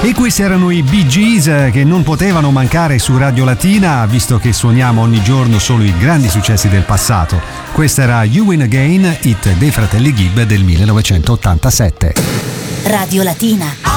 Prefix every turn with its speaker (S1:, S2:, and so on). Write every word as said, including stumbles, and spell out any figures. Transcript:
S1: E questi erano i Bee Gees, che non potevano mancare su Radio Latina, visto che suoniamo ogni giorno solo i grandi successi del passato. Questa era You Win Again, hit dei fratelli Gibb del millenovecentottantasette.
S2: Radio Latina.